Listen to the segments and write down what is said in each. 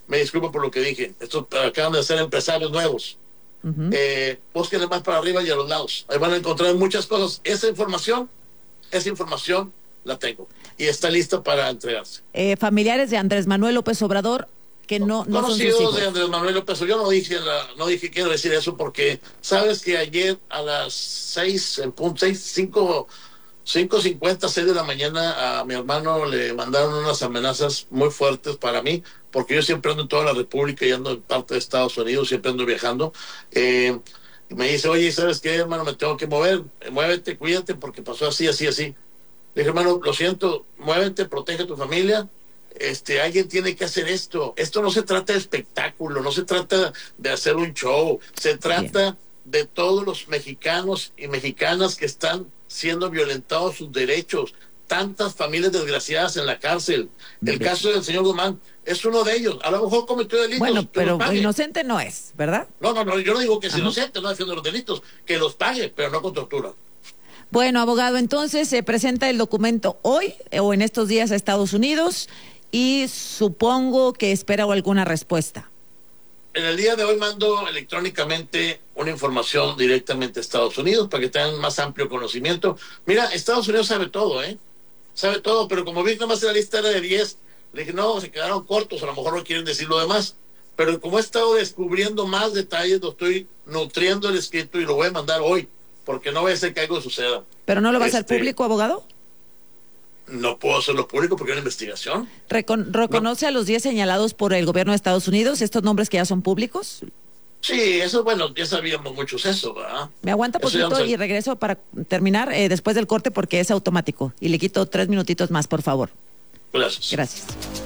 me disculpo por lo que dije. Estos acaban de ser empresarios nuevos. Búsquenle más para arriba y a los lados. Ahí van a encontrar muchas cosas. Esa información la tengo y está lista para entregarse. Familiares de Andrés Manuel López Obrador que no conocidos de Andrés Manuel López. Yo no dije quiero decir eso porque sabes que ayer a las 5:50, 6 de la mañana a mi hermano le mandaron unas amenazas muy fuertes para mí, porque yo siempre ando en toda la República y ando en parte de Estados Unidos, siempre ando viajando. Me dice, oye, ¿sabes qué, hermano? Me tengo que mover, muévete, cuídate, porque pasó así. Le dije, hermano, lo siento, muévete, protege a tu familia. Alguien tiene que hacer esto. Esto no se trata de espectáculo, no se trata de hacer un show, se trata de todos los mexicanos y mexicanas que están siendo violentados sus derechos, tantas familias desgraciadas en la cárcel. El caso del señor Guzmán es uno de ellos. A lo mejor cometió delitos. Bueno, pero inocente no es, ¿verdad? No, yo no digo que es inocente, no defiendo los delitos, que los pague, pero no con tortura. Bueno, abogado, entonces se presenta el documento hoy o en estos días a Estados Unidos y supongo que espera alguna respuesta. En el día de hoy mando electrónicamente una información directamente a Estados Unidos para que tengan más amplio conocimiento. Mira, Estados Unidos sabe todo, sabe todo, pero como vi nada más la lista era de 10, le dije, no, se quedaron cortos, a lo mejor no quieren decir lo demás, pero como he estado descubriendo más detalles, lo estoy nutriendo el escrito y lo voy a mandar hoy, porque no voy a hacer que algo suceda. ¿Pero no lo va a hacer público, abogado? No puedo hacerlo público porque hay una investigación. ¿Reconoce a los 10 señalados por el gobierno de Estados Unidos, estos nombres que ya son públicos? Sí, eso, bueno, ya sabíamos muchos eso, ¿verdad? Me aguanta poquito y regreso para terminar después del corte porque es automático. Y le quito 3 minutitos más, por favor. Gracias.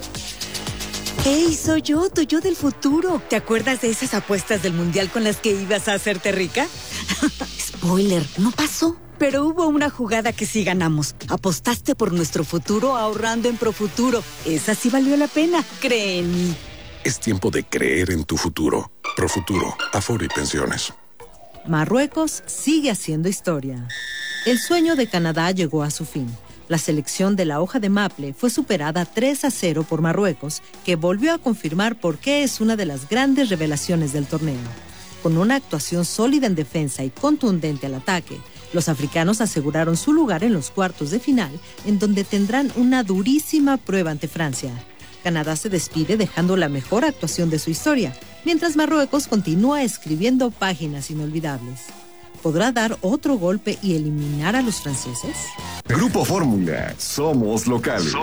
¡Hey, soy yo, tu yo del futuro! ¿Te acuerdas de esas apuestas del mundial con las que ibas a hacerte rica? Spoiler, no pasó. Pero hubo una jugada que sí ganamos. Apostaste por nuestro futuro ahorrando en Profuturo. Esa sí valió la pena, cree en mí. Es tiempo de creer en tu futuro. Profuturo, Afore y Pensiones. Marruecos sigue haciendo historia. El sueño de Canadá llegó a su fin. La selección de la hoja de maple fue superada 3-0 por Marruecos, que volvió a confirmar por qué es una de las grandes revelaciones del torneo. Con una actuación sólida en defensa y contundente al ataque, los africanos aseguraron su lugar en los cuartos de final, en donde tendrán una durísima prueba ante Francia. Canadá se despide dejando la mejor actuación de su historia, mientras Marruecos continúa escribiendo páginas inolvidables. ¿Podrá dar otro golpe y eliminar a los franceses? Grupo Fórmula, somos locales.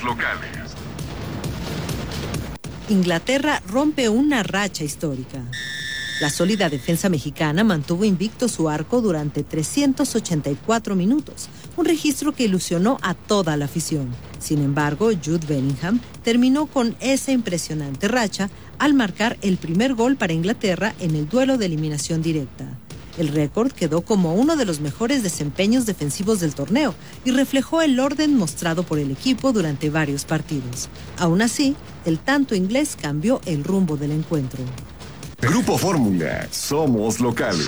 Inglaterra rompe una racha histórica. La sólida defensa mexicana mantuvo invicto su arco durante 384 minutos, un registro que ilusionó a toda la afición. Sin embargo, Jude Bellingham terminó con esa impresionante racha al marcar el primer gol para Inglaterra en el duelo de eliminación directa. El récord quedó como uno de los mejores desempeños defensivos del torneo y reflejó el orden mostrado por el equipo durante varios partidos. Aún así, el tanto inglés cambió el rumbo del encuentro. Grupo Fórmula, somos locales.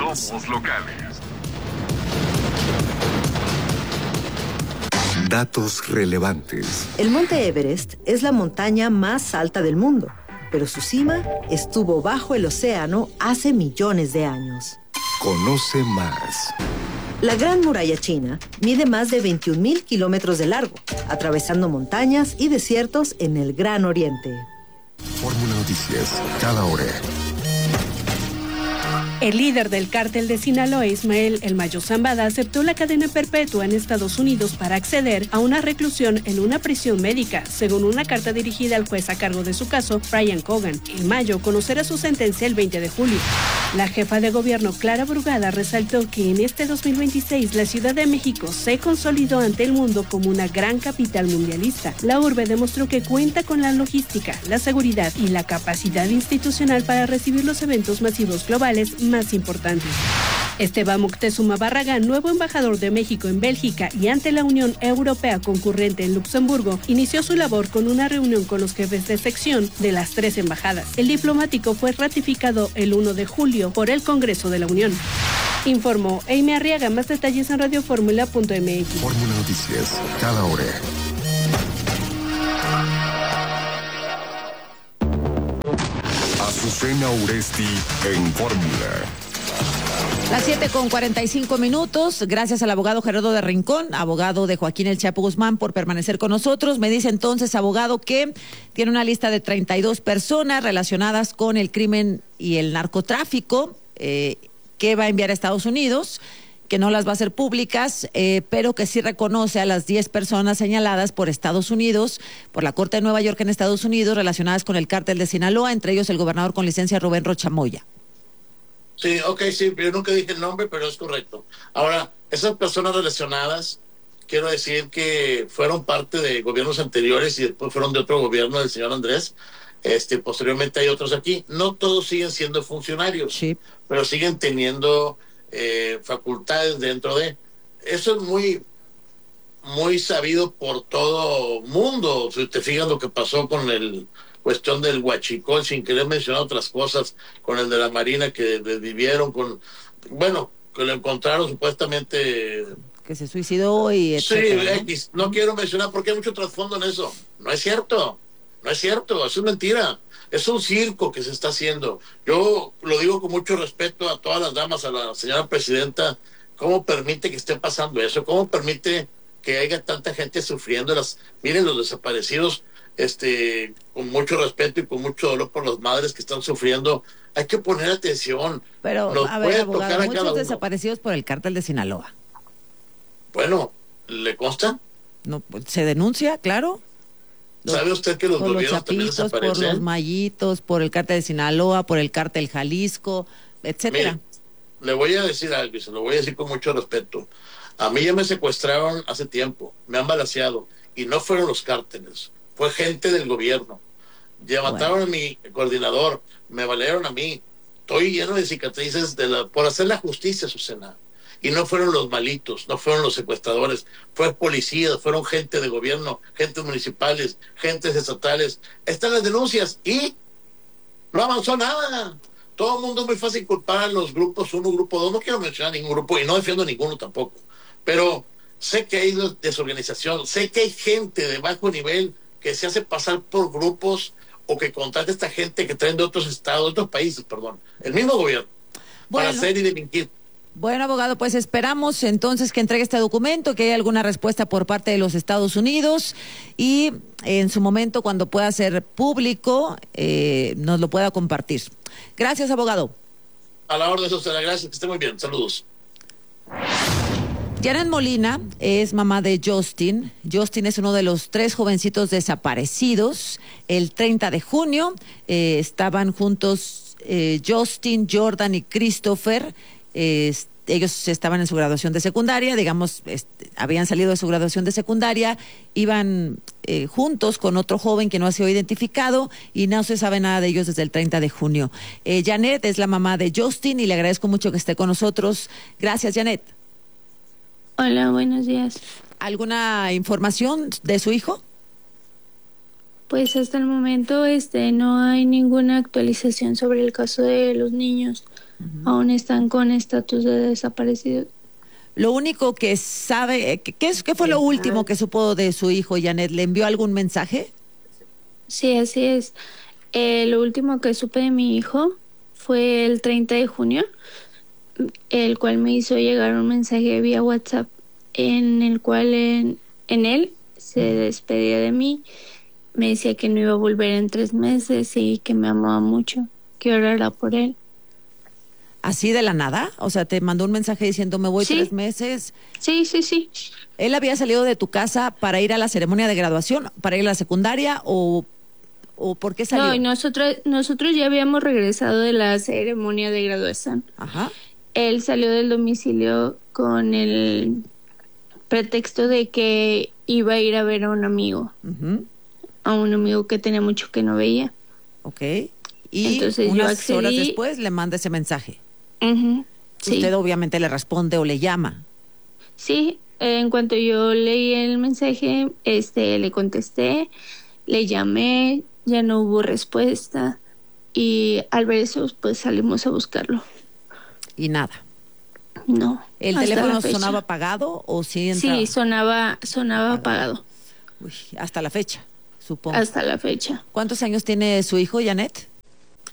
Datos relevantes. El Monte Everest es la montaña más alta del mundo, pero su cima estuvo bajo el océano hace millones de años. Conoce más. La Gran Muralla China mide más de 21,000 kilómetros de largo, atravesando montañas y desiertos en el Gran Oriente. Fórmula Noticias, cada hora. El líder del cártel de Sinaloa, Ismael El Mayo Zambada, aceptó la cadena perpetua en Estados Unidos para acceder a una reclusión en una prisión médica, según una carta dirigida al juez a cargo de su caso, Brian Cogan. El Mayo conocerá su sentencia el 20 de julio. La jefa de gobierno, Clara Brugada, resaltó que en este 2026 la Ciudad de México se consolidó ante el mundo como una gran capital mundialista. La urbe demostró que cuenta con la logística, la seguridad y la capacidad institucional para recibir los eventos masivos globales más importantes. Esteban Moctezuma Barragán, nuevo embajador de México en Bélgica y ante la Unión Europea concurrente en Luxemburgo, inició su labor con una reunión con los jefes de sección de las 3 embajadas. El diplomático fue ratificado el 1 de julio por el Congreso de la Unión. Informó Amy Arriaga. Más detalles en radioformula.mx. Fórmula Noticias, cada hora. Azucena Uresti en Fórmula. Las 7:45. Gracias al abogado Gerardo de Rincón, abogado de Joaquín El Chapo Guzmán, por permanecer con nosotros. Me dice entonces, abogado, que tiene una lista de 32 personas relacionadas con el crimen y el narcotráfico que va a enviar a Estados Unidos, que no las va a hacer públicas, pero que sí reconoce a las 10 personas señaladas por Estados Unidos, por la Corte de Nueva York en Estados Unidos, relacionadas con el cártel de Sinaloa, entre ellos el gobernador con licencia Rubén Rocha Moya. Sí, sí, yo nunca dije el nombre, pero es correcto. Ahora, esas personas relacionadas, quiero decir que fueron parte de gobiernos anteriores y después fueron de otro gobierno del señor Andrés. Posteriormente hay otros aquí. No todos siguen siendo funcionarios, sí, pero siguen teniendo facultades dentro de. Eso es muy, muy sabido por todo mundo. Si te fijas lo que pasó con el cuestión del huachicol, sin querer mencionar otras cosas, con el de la Marina que desvivieron, que lo encontraron supuestamente que se suicidó y etcétera, sí, ¿no? No quiero mencionar porque hay mucho trasfondo en eso. No es cierto, eso es mentira. Es un circo que se está haciendo. Yo lo digo con mucho respeto a todas las damas, a la señora presidenta. ¿Cómo permite que esté pasando eso? ¿Cómo permite que haya tanta gente sufriendo? Miren, los desaparecidos, con mucho respeto y con mucho dolor por las madres que están sufriendo. Hay que poner atención. Pero, a ver, abogado, muchos desaparecidos por el cártel de Sinaloa. Bueno, ¿le consta? No, pues, se denuncia, claro. ¿Sabe usted que los gobiernos también desaparecen? Por los Mayitos, por el cártel de Sinaloa, por el cártel Jalisco, etcétera. Mire, le voy a decir algo y se lo voy a decir con mucho respeto. A mí ya me secuestraron hace tiempo, me han balaceado y no fueron los cárteles, fue gente del gobierno. Ya mataron a mi coordinador, me balearon a mí. Estoy lleno de cicatrices por hacer la justicia, Azucena. Y no fueron los malitos, no fueron los secuestradores, fue policías, fueron gente de gobierno, gentes municipales, gentes estatales. Están las denuncias y no avanzó nada. Todo el mundo es muy fácil culpar a los grupos 1, grupo 2. No quiero mencionar ningún grupo y no defiendo ninguno tampoco. Pero sé que hay desorganización, sé que hay gente de bajo nivel que se hace pasar por grupos o que contrata a esta gente que traen de otros estados, de otros países, el mismo gobierno, para hacer y delinquir. Bueno, abogado, pues esperamos entonces que entregue este documento, que haya alguna respuesta por parte de los Estados Unidos y en su momento, cuando pueda ser público, nos lo pueda compartir. Gracias, abogado. A la orden, Susana, gracias, que esté muy bien. Saludos. Janet Molina es mamá de Justin. Justin es uno de los 3 jovencitos desaparecidos. El 30 de junio estaban juntos Justin, Jordan y Christopher. Ellos estaban en su graduación de secundaria, habían salido de su graduación de secundaria, iban juntos con otro joven que no ha sido identificado y no se sabe nada de ellos desde el 30 de junio. Janet es la mamá de Justin y le agradezco mucho que esté con nosotros. Gracias, Janet. Hola, buenos días. ¿Alguna información de su hijo? Pues hasta el momento no hay ninguna actualización sobre el caso de los niños. Aún están con estatus de desaparecidos. Lo único que sabe, ¿qué fue lo último que supo de su hijo, Janet? ¿Le envió algún mensaje? Sí, así es. Lo último que supe de mi hijo fue el 30 de junio, el cual me hizo llegar un mensaje vía WhatsApp en el cual en él se despedía de mí. Me decía que no iba a volver en 3 meses y que me amaba mucho, que orara por él. ¿Así de la nada? O sea, ¿te mandó un mensaje diciendo me voy 3 meses? Sí. ¿Él había salido de tu casa para ir a la ceremonia de graduación, para ir a la secundaria o por qué salió? No, nosotros ya habíamos regresado de la ceremonia de graduación. Ajá. Él salió del domicilio con el pretexto de que iba a ir a ver a un amigo. A un amigo que tenía mucho que no veía. Ok. Y entonces unas horas después le manda ese mensaje. Sí. Usted obviamente le responde o le llama. Sí, en cuanto yo leí el mensaje, le contesté, le llamé, ya no hubo respuesta y al ver eso, pues salimos a buscarlo. Y nada. No. ¿El teléfono sonaba apagado o sí entraba? Sí, sonaba apagado. Uy, hasta la fecha, supongo. Hasta la fecha. ¿Cuántos años tiene su hijo, Janet?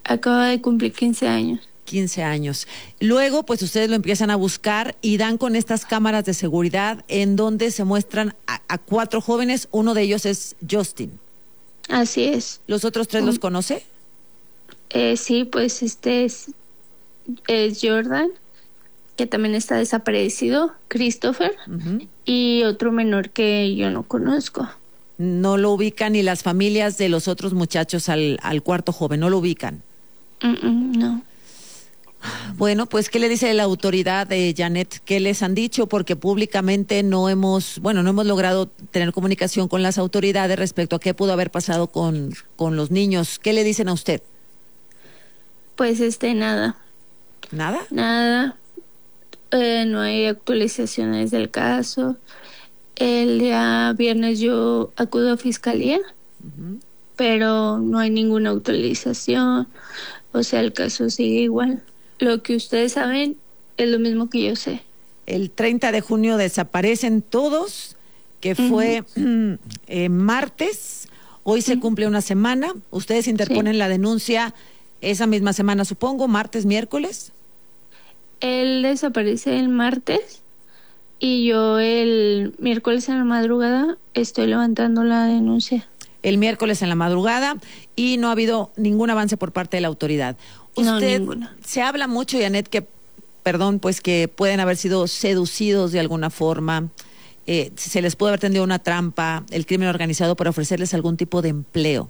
Acaba de cumplir 15 años. 15 años. Luego, pues ustedes lo empiezan a buscar y dan con estas cámaras de seguridad en donde se muestran a 4 jóvenes. Uno de ellos es Justin. Así es. ¿Los otros 3 los conoce? Sí, pues es Jordan, que también está desaparecido, Christopher, y otro menor que yo no conozco. No lo ubican, ni las familias de los otros muchachos al cuarto joven, no lo ubican. No. Bueno, pues, ¿qué le dice la autoridad de Janet? ¿Qué les han dicho? Porque públicamente no hemos logrado tener comunicación con las autoridades respecto a qué pudo haber pasado con los niños. ¿Qué le dicen a usted? Pues nada. ¿Nada? Nada. No hay actualizaciones del caso. El día viernes yo acudo a fiscalía, pero no hay ninguna actualización. O sea, el caso sigue igual. Lo que ustedes saben es lo mismo que yo sé. El 30 de junio desaparecen todos, que fue martes. Hoy se cumple una semana. Ustedes interponen la denuncia esa misma semana, supongo, martes, miércoles. Él desaparece el martes y yo el miércoles en la madrugada estoy levantando la denuncia. El miércoles en la madrugada y no ha habido ningún avance por parte de la autoridad. Usted, ninguno. Se habla mucho, Janet, que pueden haber sido seducidos de alguna forma, se les puede haber tendido una trampa, el crimen organizado para ofrecerles algún tipo de empleo.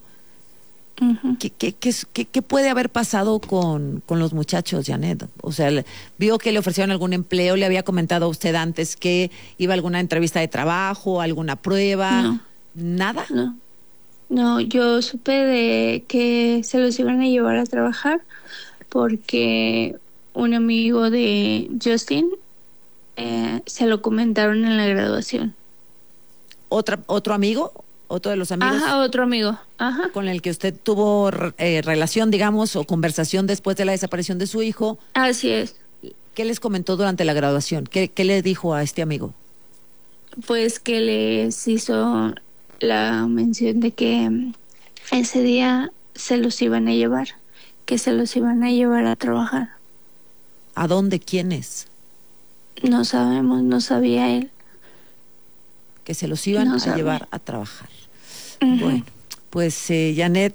¿Qué puede haber pasado con los muchachos, Janet? O sea, vio que le ofrecieron algún empleo, le había comentado a usted antes que iba a alguna entrevista de trabajo, alguna prueba. No. ¿Nada? No, yo supe de que se los iban a llevar a trabajar porque un amigo de Justin se lo comentaron en la graduación. ¿Otro amigo? ¿Otro de los amigos? Ajá, otro amigo. Ajá. Con el que usted tuvo relación, digamos, o conversación después de la desaparición de su hijo. Así es. ¿Qué les comentó durante la graduación? ¿Qué le dijo a este amigo? Pues que les hizo la mención de que ese día se los iban a llevar, que se los iban a llevar a trabajar. ¿A dónde? ¿Quiénes? No sabemos, no sabía él. Que se los iban a llevar a trabajar. Bueno, pues Janet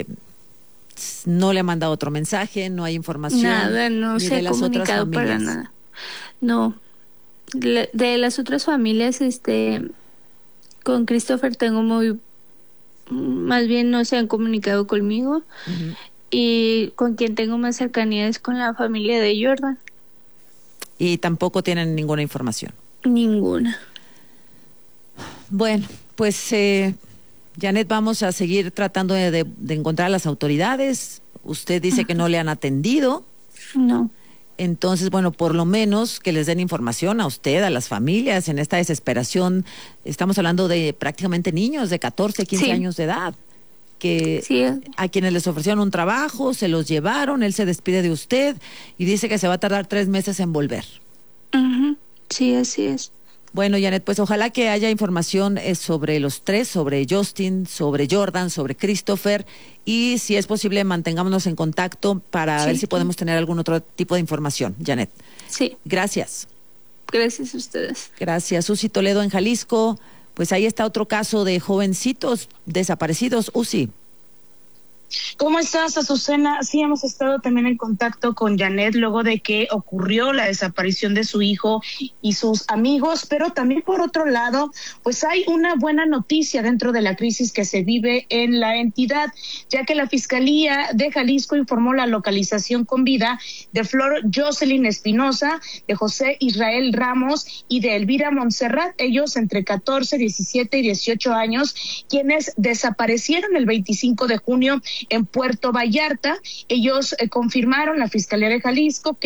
no le ha mandado otro mensaje, no hay información. Nada, no ni se de ha las comunicado otras para familias. nada. No, de las otras familias, con Christopher tengo más bien no se han comunicado conmigo. Y con quien tengo más cercanía es con la familia de Jordan. Y tampoco tienen ninguna información. Ninguna. Bueno, pues Janet, vamos a seguir tratando de encontrar a las autoridades. Usted dice que no le han atendido. No. Entonces, bueno, por lo menos que les den información a usted, a las familias, en esta desesperación. Estamos hablando de prácticamente niños de 14, 15 años de edad, que a quienes les ofrecieron un trabajo, se los llevaron, él se despide de usted y dice que se va a tardar 3 meses en volver. Sí, así es. Bueno, Janet, pues ojalá que haya información sobre los 3, sobre Justin, sobre Jordan, sobre Christopher, y si es posible mantengámonos en contacto para ver si podemos tener algún otro tipo de información, Janet. Sí. Gracias. Gracias a ustedes. Gracias. Uzi Toledo en Jalisco, pues ahí está otro caso de jovencitos desaparecidos. Uzi. ¿Cómo estás, Azucena? Sí, hemos estado también en contacto con Janet luego de que ocurrió la desaparición de su hijo y sus amigos, pero también por otro lado, pues hay una buena noticia dentro de la crisis que se vive en la entidad, ya que la Fiscalía de Jalisco informó la localización con vida de Flor Jocelyn Espinosa, de José Israel Ramos y de Elvira Montserrat, ellos entre 14, 17 y 18 años, quienes desaparecieron el 25 de junio en Puerto Vallarta. Ellos confirmaron, la Fiscalía de Jalisco, que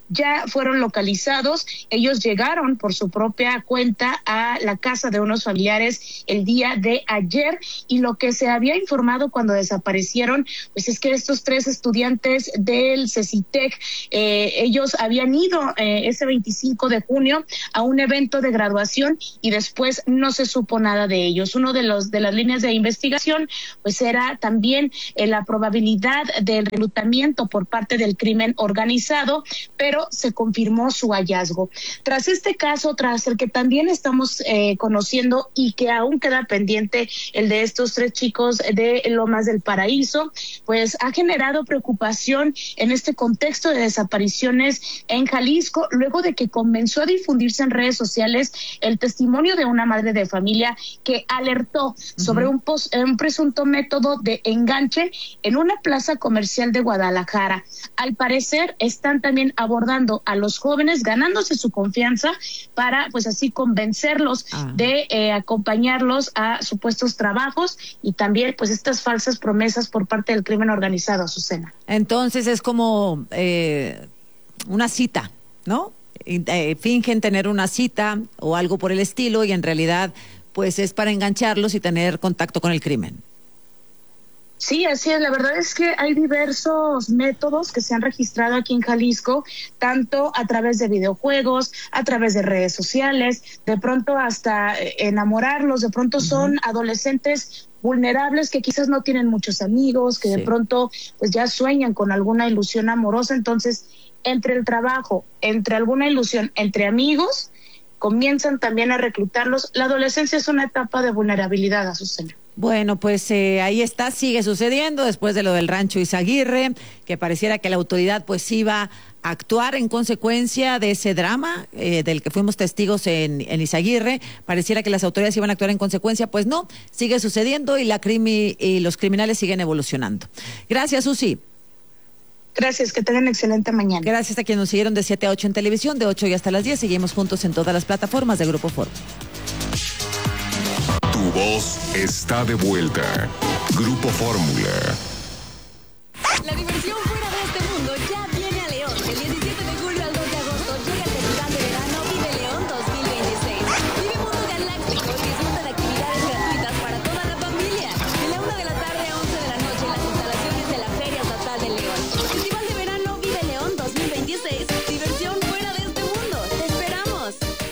ya fueron localizados. Ellos llegaron por su propia cuenta a la casa de unos familiares el día de ayer, y lo que se había informado cuando desaparecieron, pues es que estos 3 estudiantes del CECITEC, ellos habían ido ese 25 de junio a un evento de graduación y después no se supo nada de ellos. Uno de las líneas de investigación pues era también la probabilidad del reclutamiento por parte del crimen organizado, pero se confirmó su hallazgo. Tras este caso, tras el que también estamos conociendo y que aún queda pendiente, el de estos 3 chicos de Lomas del Paraíso, pues ha generado preocupación en este contexto de desapariciones en Jalisco, luego de que comenzó a difundirse en redes sociales el testimonio de una madre de familia que alertó sobre un presunto método de enganche en una plaza comercial de Guadalajara. Al parecer están también abordando a los jóvenes, ganándose su confianza para pues así convencerlos de acompañarlos a supuestos trabajos, y también pues estas falsas promesas por parte del crimen organizado, Azucena. Entonces es como una cita, ¿no? Fingen tener una cita o algo por el estilo, y en realidad pues es para engancharlos y tener contacto con el crimen. Sí, así es. La verdad es que hay diversos métodos que se han registrado aquí en Jalisco, tanto a través de videojuegos, a través de redes sociales, de pronto hasta enamorarlos. De pronto son adolescentes vulnerables que quizás no tienen muchos amigos, que de pronto pues ya sueñan con alguna ilusión amorosa. Entonces, entre el trabajo, entre alguna ilusión, entre amigos, comienzan también a reclutarlos. La adolescencia es una etapa de vulnerabilidad, Azucena. Bueno, pues ahí está, sigue sucediendo después de lo del Rancho Izaguirre, que pareciera que la autoridad pues iba a actuar en consecuencia de ese drama del que fuimos testigos en Izaguirre. Pareciera que las autoridades iban a actuar en consecuencia, pues no, sigue sucediendo y los criminales siguen evolucionando. Gracias, Susi. Gracias, que tengan excelente mañana. Gracias a quienes nos siguieron de 7 a 8 en televisión, de 8 y hasta las 10. Seguimos juntos en todas las plataformas de Grupo Fórmula. Tu voz está de vuelta. Grupo Fórmula. La diversión fuera de este mundo ya viene a León. Del 17 de julio al 2 de agosto llega el Festival de Verano Vive León 2026. Vive Mundo Galáctico y disfruta de actividades gratuitas para toda la familia. De la 1 de la tarde a 11 de la noche en las instalaciones de la Feria Estatal de León. Festival de Verano Vive León 2026. Diversión fuera de este mundo. ¡Te esperamos!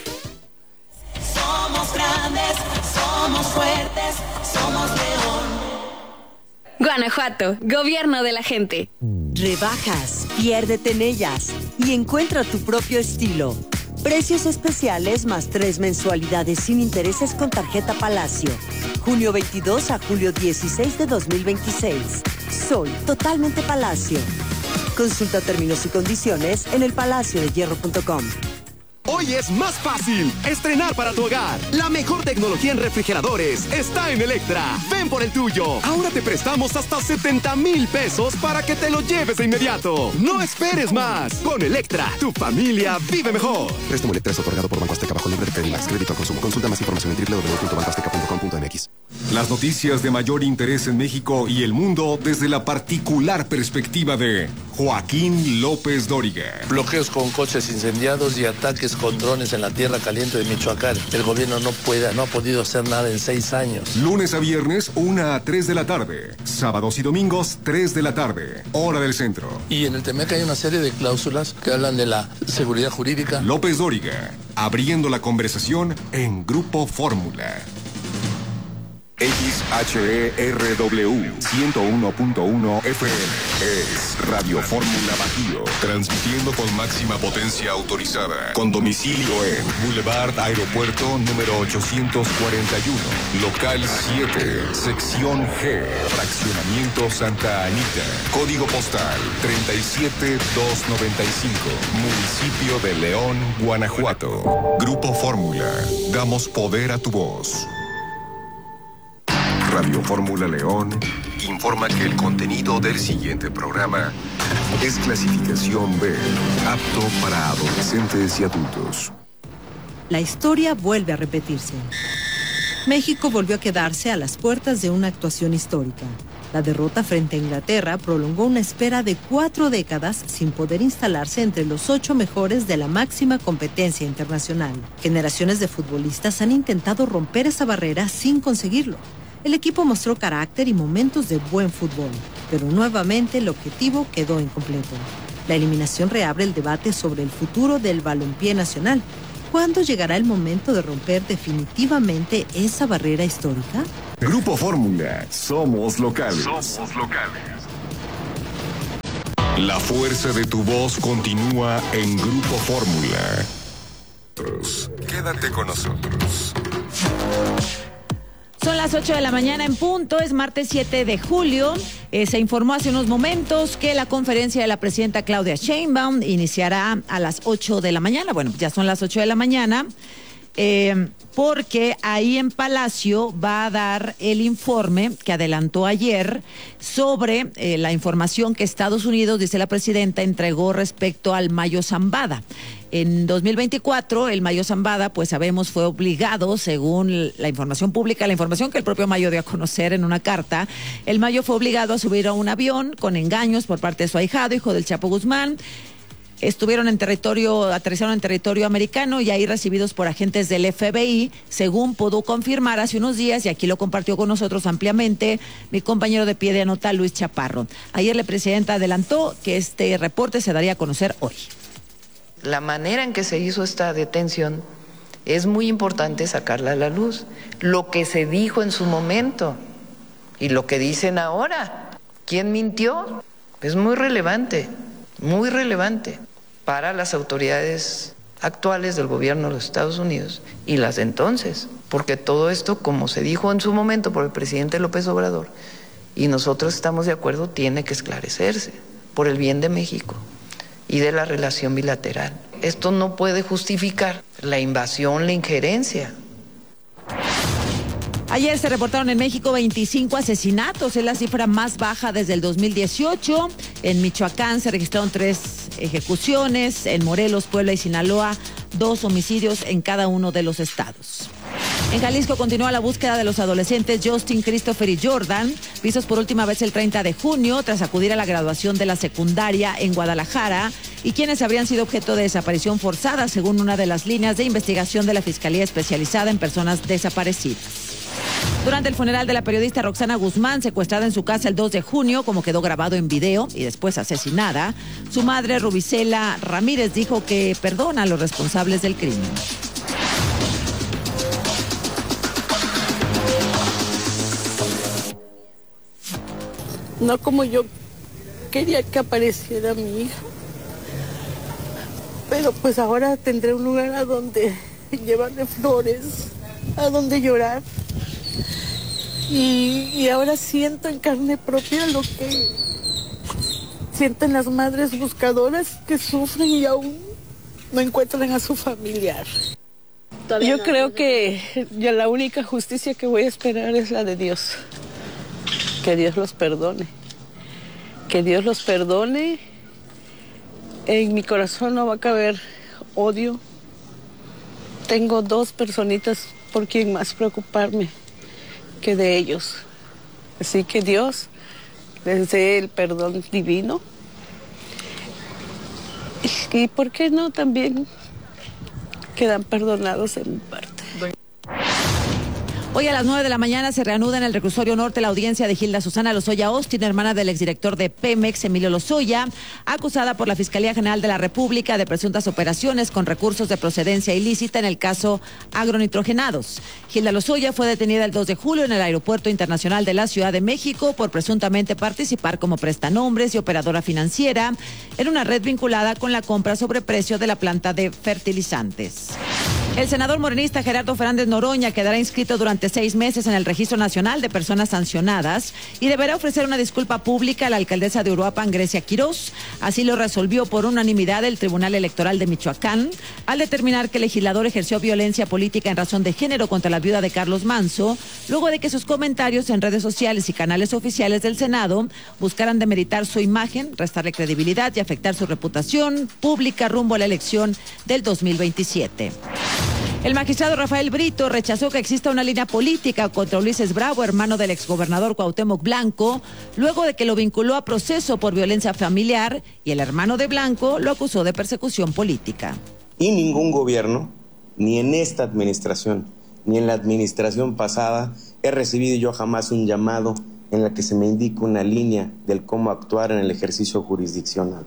Somos grandes, somos fuertes, somos León. Guanajuato, gobierno de la gente. Rebajas, piérdete en ellas y encuentra tu propio estilo. Precios especiales más 3 mensualidades sin intereses con tarjeta Palacio. Junio 22 a julio 16 de 2026. Soy totalmente Palacio. Consulta términos y condiciones en elpalaciodehierro.com. Hoy es más fácil estrenar para tu hogar. La mejor tecnología en refrigeradores está en Electra. Ven por el tuyo. Ahora te prestamos hasta 70,000 pesos para que te lo lleves de inmediato. No esperes más. Con Electra, tu familia vive mejor. Préstamo Electra es otorgado por Banco Azteca bajo libre de Credimax. Crédito al consumo. Consulta más información en www.bancoazteca.com.mx. Las noticias de mayor interés en México y el mundo desde la particular perspectiva de Joaquín López Dóriga. Bloqueos con coches incendiados y ataques con drones en la tierra caliente de Michoacán. El gobierno no ha podido hacer nada en 6 años. Lunes a viernes, 1 a 3 de la tarde. Sábados y domingos, 3 de la tarde. Hora del centro. Y en el TEMEC hay una serie de cláusulas que hablan de la seguridad jurídica. López Dóriga, abriendo la conversación en Grupo Fórmula. XHERW 101.1 FM es Radio Fórmula Bajío, transmitiendo con máxima potencia autorizada, con domicilio en Boulevard Aeropuerto número 841, local 7, sección G, fraccionamiento Santa Anita, código postal 37295, municipio de León, Guanajuato. Grupo Fórmula, damos poder a tu voz. Radio Fórmula León informa que el contenido del siguiente programa es clasificación B, apto para adolescentes y adultos. La historia vuelve a repetirse. México volvió a quedarse a las puertas de una actuación histórica. La derrota frente a Inglaterra prolongó una espera de 4 décadas sin poder instalarse entre los 8 mejores de la máxima competencia internacional. Generaciones de futbolistas han intentado romper esa barrera sin conseguirlo. El equipo mostró carácter y momentos de buen fútbol, pero nuevamente el objetivo quedó incompleto. La eliminación reabre el debate sobre el futuro del balompié nacional. ¿Cuándo llegará el momento de romper definitivamente esa barrera histórica? Grupo Fórmula, somos locales. La fuerza de tu voz continúa en Grupo Fórmula. Quédate con nosotros. Son las 8 de la mañana en punto, es martes 7 de julio. Se informó hace unos momentos que la conferencia de la presidenta Claudia Sheinbaum iniciará a las 8 de la mañana. Bueno, ya son las 8 de la mañana, porque ahí en Palacio va a dar el informe que adelantó ayer sobre la información que Estados Unidos, dice la presidenta, entregó respecto al Mayo Zambada. En 2024, el Mayo Zambada, pues sabemos, fue obligado, según la información pública, la información que el propio Mayo dio a conocer en una carta, el Mayo fue obligado a subir a un avión con engaños por parte de su ahijado, hijo del Chapo Guzmán. Aterrizaron en territorio americano y ahí recibidos por agentes del FBI, según pudo confirmar hace unos días, y aquí lo compartió con nosotros ampliamente mi compañero de pie de nota, Luis Chaparro. Ayer la presidenta adelantó que este reporte se daría a conocer hoy. La manera en que se hizo esta detención es muy importante sacarla a la luz. Lo que se dijo en su momento y lo que dicen ahora. ¿Quién mintió? Es muy relevante para las autoridades actuales del gobierno de los Estados Unidos y las de entonces. Porque todo esto, como se dijo en su momento por el presidente López Obrador, y nosotros estamos de acuerdo, tiene que esclarecerse por el bien de México y de la relación bilateral. Esto no puede justificar la invasión, la injerencia. Ayer se reportaron en México 25 asesinatos, es la cifra más baja desde el 2018. En Michoacán se registraron 3 ejecuciones, en Morelos, Puebla y Sinaloa 2 homicidios en cada uno de los estados. En Jalisco continúa la búsqueda de los adolescentes Justin, Christopher y Jordan, vistos por última vez el 30 de junio tras acudir a la graduación de la secundaria en Guadalajara, y quienes habrían sido objeto de desaparición forzada, según una de las líneas de investigación de la Fiscalía Especializada en Personas Desaparecidas. Durante el funeral de la periodista Roxana Guzmán, secuestrada en su casa el 2 de junio, como quedó grabado en video, y después asesinada, su madre, Rubicela Ramírez, dijo que perdona a los responsables del crimen. No como yo quería que apareciera mi hija, pero pues ahora tendré un lugar a donde llevarle flores, a donde llorar. Y ahora siento en carne propia lo que sienten las madres buscadoras que sufren y aún no encuentran a su familiar. Yo creo que ya la única justicia que voy a esperar es la de Dios. Que Dios los perdone. Que Dios los perdone. En mi corazón no va a caber odio. Tengo 2 personitas por quien más preocuparme que de ellos. Así que Dios les dé el perdón divino. Y por qué no también quedan perdonados en mi parte. Hoy a las 9 de la mañana se reanuda en el reclusorio norte la audiencia de Gilda Susana Lozoya Austin, hermana del exdirector de Pemex, Emilio Lozoya, acusada por la Fiscalía General de la República de presuntas operaciones con recursos de procedencia ilícita en el caso agronitrogenados. Gilda Lozoya fue detenida el 2 de julio en el Aeropuerto Internacional de la Ciudad de México por presuntamente participar como prestanombres y operadora financiera en una red vinculada con la compra sobre precio de la planta de fertilizantes. El senador morenista Gerardo Fernández Noroña quedará inscrito durante 6 meses en el Registro Nacional de Personas Sancionadas y deberá ofrecer una disculpa pública a la alcaldesa de Uruapan, Grecia Quirós. Así lo resolvió por unanimidad el Tribunal Electoral de Michoacán, al determinar que el legislador ejerció violencia política en razón de género contra la viuda de Carlos Manso, luego de que sus comentarios en redes sociales y canales oficiales del Senado buscaran demeritar su imagen, restarle credibilidad y afectar su reputación pública rumbo a la elección del 2027. El magistrado Rafael Brito rechazó que exista una línea política contra Ulises Bravo, hermano del exgobernador Cuauhtémoc Blanco, luego de que lo vinculó a proceso por violencia familiar y el hermano de Blanco lo acusó de persecución política. Y ningún gobierno, ni en esta administración, ni en la administración pasada, he recibido yo jamás un llamado en la que se me indique una línea del cómo actuar en el ejercicio jurisdiccional.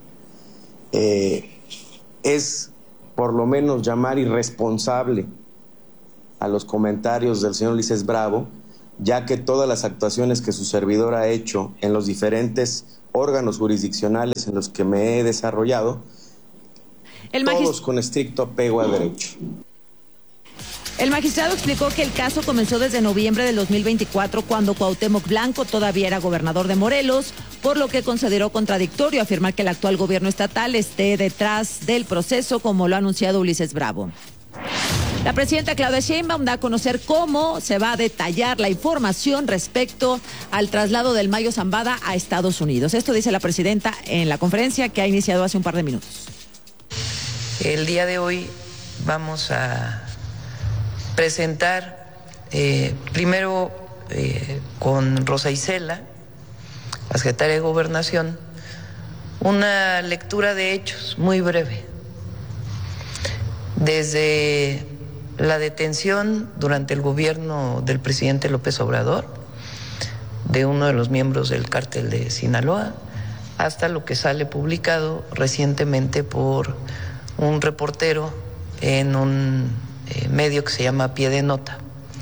Es por lo menos llamar irresponsable a los comentarios del señor Ulises Bravo, ya que todas las actuaciones que su servidor ha hecho en los diferentes órganos jurisdiccionales en los que me he desarrollado, todos con estricto apego a derecho. El magistrado explicó que el caso comenzó desde noviembre del 2024, cuando Cuauhtémoc Blanco todavía era gobernador de Morelos, por lo que consideró contradictorio afirmar que el actual gobierno estatal esté detrás del proceso, como lo ha anunciado Ulises Bravo. La presidenta Claudia Sheinbaum da a conocer cómo se va a detallar la información respecto al traslado del Mayo Zambada a Estados Unidos. Esto dice la presidenta en la conferencia que ha iniciado hace un par de minutos. El día de hoy vamos a presentar primero con Rosa Isela, la secretaria de Gobernación, una lectura de hechos muy breve. Desde la detención durante el gobierno del presidente López Obrador de uno de los miembros del cártel de Sinaloa, hasta lo que sale publicado recientemente por un reportero en un medio que se llama Pie de Nota.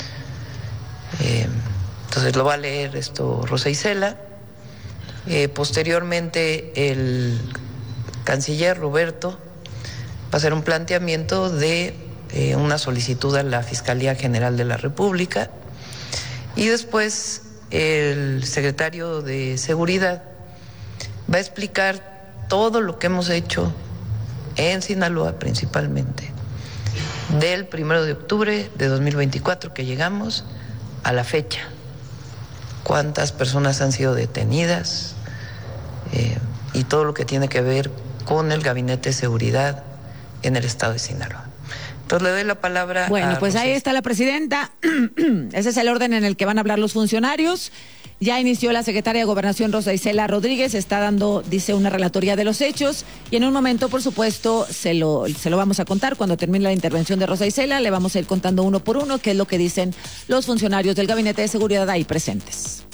Entonces lo va a leer esto Rosa Isela. Posteriormente el canciller Roberto va a hacer un planteamiento de una solicitud a la Fiscalía General de la República, y después el secretario de Seguridad va a explicar todo lo que hemos hecho en Sinaloa principalmente, del 1 de octubre de 2024 que llegamos a la fecha, cuántas personas han sido detenidas y todo lo que tiene que ver con el Gabinete de Seguridad en el estado de Sinaloa. Entonces le doy la palabra. Bueno, pues ahí está la presidenta. Ese es el orden en el que van a hablar los funcionarios. Ya inició la secretaria de Gobernación Rosa Isela Rodríguez, está dando, dice, una relatoría de los hechos, y en un momento, por supuesto, se lo vamos a contar. Cuando termine la intervención de Rosa Isela, le vamos a ir contando uno por uno qué es lo que dicen los funcionarios del Gabinete de Seguridad ahí presentes.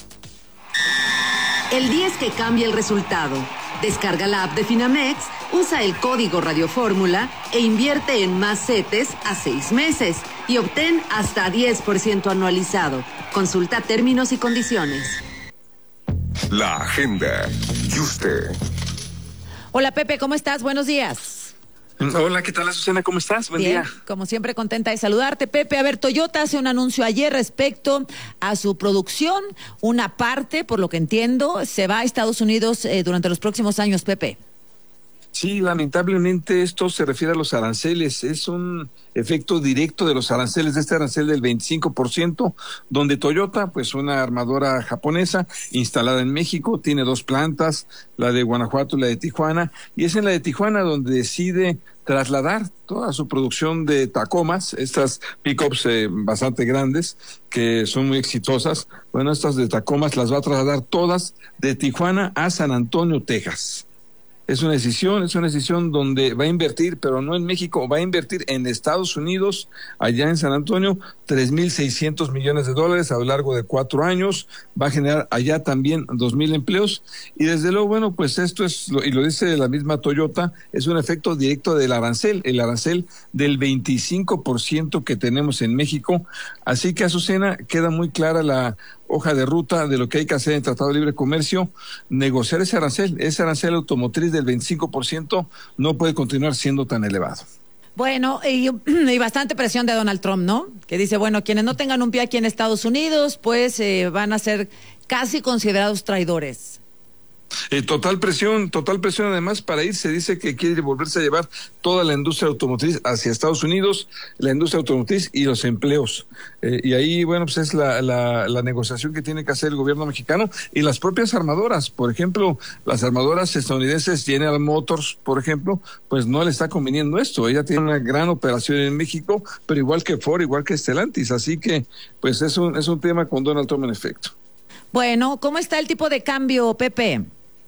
El día es que cambia el resultado. Descarga la app de Finamex, usa el código Radio Fórmula e invierte en más CETES a 6 meses y obtén hasta 10% anualizado. Consulta términos y condiciones. La agenda. ¿Y usted? Hola Pepe, ¿cómo estás? Buenos días. Hola, ¿qué tal, Azucena? ¿Cómo estás? Buen Bien, día. Como siempre, contenta de saludarte, Pepe. A ver, Toyota hace un anuncio ayer respecto a su producción. Una parte, por lo que entiendo, se va a Estados Unidos durante los próximos años, Pepe. Sí, lamentablemente esto se refiere a los aranceles. Es un efecto directo de los aranceles, de este arancel del 25%, donde Toyota, pues una armadora japonesa instalada en México, tiene 2 plantas, la de Guanajuato y la de Tijuana, y es en la de Tijuana donde decide trasladar toda su producción de Tacomas, estas pickups bastante grandes, que son muy exitosas. Bueno, estas de Tacomas las va a trasladar todas de Tijuana a San Antonio, Texas. Es una decisión donde va a invertir, pero no en México, va a invertir en Estados Unidos, allá en San Antonio, $3,600 millones a lo largo de 4 años, va a generar allá también 2,000 empleos, y desde luego, bueno, pues esto es, y lo dice la misma Toyota, es un efecto directo del arancel, el arancel del 25% que tenemos en México. Así que, Azucena, queda muy clara la hoja de ruta de lo que hay que hacer en Tratado de Libre Comercio, negociar ese arancel automotriz del 25% no puede continuar siendo tan elevado. Bueno, y bastante presión de Donald Trump, ¿no? Que dice, bueno, quienes no tengan un pie aquí en Estados Unidos, pues van a ser casi considerados traidores. Total presión además para irse. Dice que quiere volverse a llevar toda la industria automotriz hacia Estados Unidos, la industria automotriz y los empleos. Y ahí, bueno, pues es la negociación que tiene que hacer el gobierno mexicano y las propias armadoras. Por ejemplo, las armadoras estadounidenses, General Motors, por ejemplo, pues no le está conveniendo esto. Ella tiene una gran operación en México, pero igual que Ford, igual que Stellantis. Así que, pues es un tema con Donald Trump en efecto. Bueno, ¿cómo está el tipo de cambio, Pepe?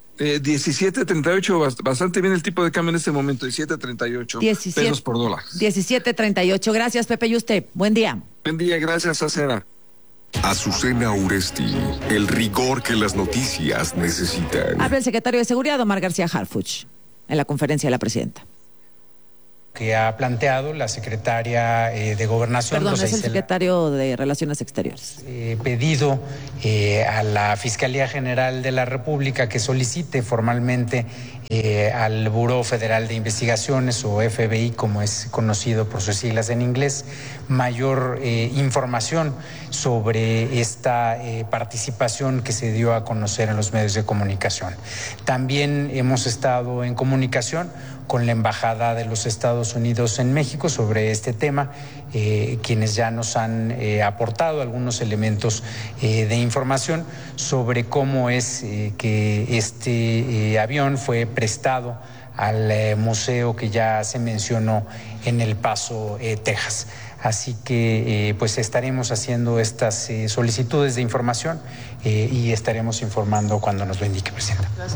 17.38, bastante bien el tipo de cambio en este momento, 17.38 pesos por dólar. 17.38, gracias Pepe y usted, buen día. Buen día, gracias Azucena. Azucena Uresti, el rigor que las noticias necesitan. Habla el secretario de Seguridad, Omar García Harfuch, en la conferencia de la presidenta. Que ha planteado la secretaria de Gobernación. Perdón, es el secretario de Relaciones Exteriores. Pedido a la Fiscalía General de la República que solicite formalmente al Buró Federal de Investigaciones, o FBI, como es conocido por sus siglas en inglés, mayor información sobre esta participación que se dio a conocer en los medios de comunicación. También hemos estado en comunicación con la Embajada de los Estados Unidos en México sobre este tema, quienes ya nos han aportado algunos elementos de información sobre cómo es que este avión fue prestado al museo que ya se mencionó en El Paso, Texas. Así que pues estaremos haciendo estas solicitudes de información y estaremos informando cuando nos lo indique, Presidenta. Gracias.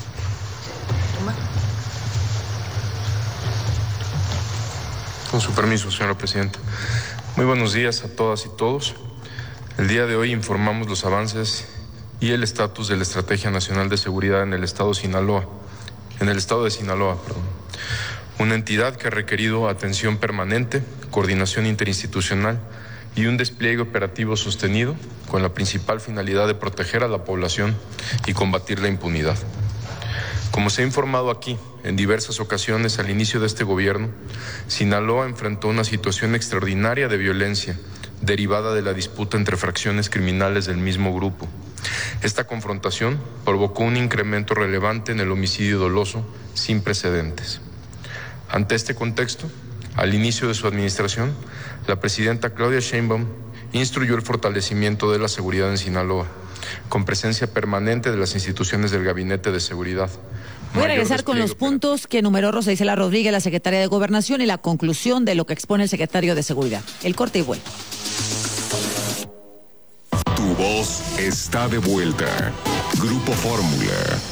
Con su permiso, señora Presidenta. Muy buenos días a todas y todos. El día de hoy informamos los avances y el estatus de la Estrategia Nacional de Seguridad en el estado de Sinaloa, una entidad que ha requerido atención permanente, coordinación interinstitucional y un despliegue operativo sostenido con la principal finalidad de proteger a la población y combatir la impunidad. Como se ha informado aquí en diversas ocasiones al inicio de este gobierno, Sinaloa enfrentó una situación extraordinaria de violencia derivada de la disputa entre fracciones criminales del mismo grupo. Esta confrontación provocó un incremento relevante en el homicidio doloso sin precedentes. Ante este contexto, al inicio de su administración, la presidenta Claudia Sheinbaum instruyó el fortalecimiento de la seguridad en Sinaloa, con presencia permanente de las instituciones del Gabinete de Seguridad. Voy a regresar con los puntos que enumeró Rosa Isela Rodríguez, la secretaria de Gobernación, y la conclusión de lo que expone el secretario de Seguridad. El corte y vuelvo. Tu voz está de vuelta. Grupo Fórmula.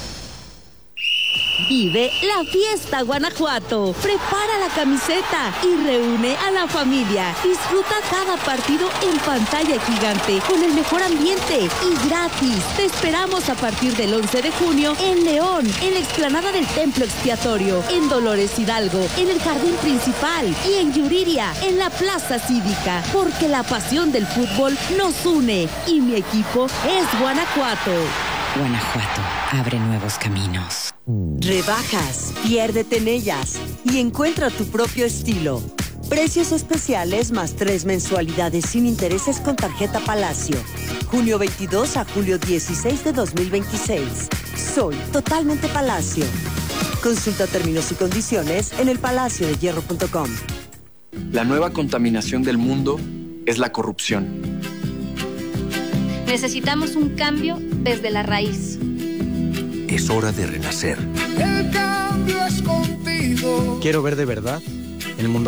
Vive la fiesta Guanajuato. Prepara la camiseta y reúne a la familia. Disfruta cada partido en pantalla gigante con el mejor ambiente y gratis. Te esperamos a partir del 11 de junio en León, en la explanada del Templo Expiatorio, en Dolores Hidalgo, en el Jardín Principal y en Yuriria, en la Plaza Cívica. Porque la pasión del fútbol nos une y mi equipo es Guanajuato. Guanajuato abre nuevos caminos. Rebajas, piérdete en ellas y encuentra tu propio estilo. Precios especiales más 3 mensualidades sin intereses con tarjeta Palacio. Junio 22 a julio 16 de 2026. Soy totalmente Palacio. Consulta términos y condiciones en elpalaciodehierro.com. La nueva contaminación del mundo es la corrupción. Necesitamos un cambio desde la raíz. Es hora de renacer. El cambio es contigo. Quiero ver de verdad el mundo